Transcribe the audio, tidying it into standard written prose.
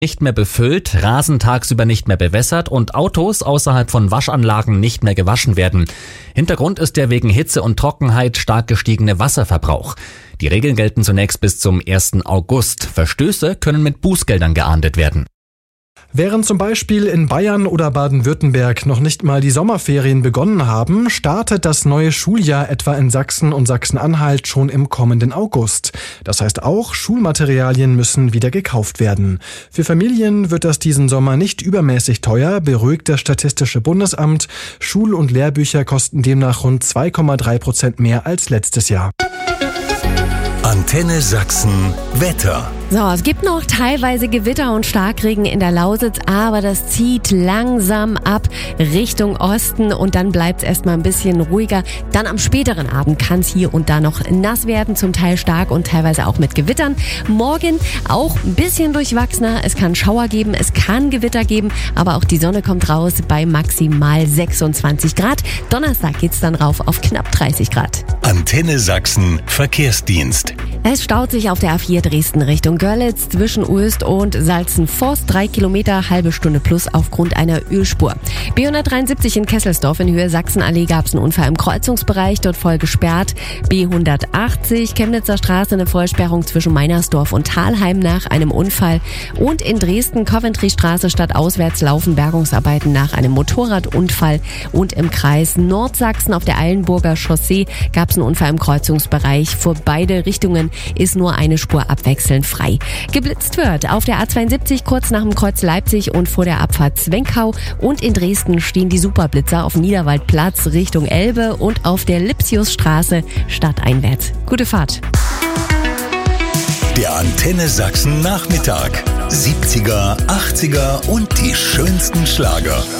nicht mehr befüllt, Rasen tagsüber nicht mehr bewässert und Autos außerhalb von Waschanlagen nicht mehr gewaschen werden. Hintergrund ist der wegen Hitze und Trockenheit stark gestiegene Wasserverbrauch. Die Regeln gelten zunächst bis zum 1. August. Verstöße können mit Bußgeldern geahndet werden. Während zum Beispiel in Bayern oder Baden-Württemberg noch nicht mal die Sommerferien begonnen haben, startet das neue Schuljahr etwa in Sachsen und Sachsen-Anhalt schon im kommenden August. Das heißt auch, Schulmaterialien müssen wieder gekauft werden. Für Familien wird das diesen Sommer nicht übermäßig teuer, beruhigt das Statistische Bundesamt. Schul- und Lehrbücher kosten demnach rund 2,3% mehr als letztes Jahr. Antenne Sachsen Wetter. So, es gibt noch teilweise Gewitter und Starkregen in der Lausitz, aber das zieht langsam ab Richtung Osten und dann bleibt es erstmal ein bisschen ruhiger. Dann am späteren Abend kann es hier und da noch nass werden, zum Teil stark und teilweise auch mit Gewittern. Morgen auch ein bisschen durchwachsener. Es kann Schauer geben, es kann Gewitter geben, aber auch die Sonne kommt raus bei maximal 26 Grad. Donnerstag geht's dann rauf auf knapp 30 Grad. Antenne Sachsen Verkehrsdienst. Es staut sich auf der A4 Dresden Richtung Görlitz zwischen Oest und Salzenforst. 3 Kilometer, halbe Stunde plus aufgrund einer Ölspur. B173 in Kesselsdorf in Höhe Sachsenallee gab es einen Unfall im Kreuzungsbereich, dort voll gesperrt. B180 Chemnitzer Straße eine Vollsperrung zwischen Meinersdorf und Thalheim nach einem Unfall. Und in Dresden Coventry Straße stadtauswärts laufen Bergungsarbeiten nach einem Motorradunfall. Und im Kreis Nordsachsen auf der Eilenburger Chaussee gab es einen Unfall im Kreuzungsbereich. Für beide Richtungen ist nur eine Spur abwechselnd frei. Geblitzt wird auf der A72 kurz nach dem Kreuz Leipzig und vor der Abfahrt Zwenkau. Und in Dresden stehen die Superblitzer auf Niederwaldplatz Richtung Elbe und auf der Lipsiusstraße stadteinwärts. Gute Fahrt. Der Antenne Sachsen Nachmittag. 70er, 80er und die schönsten Schlager.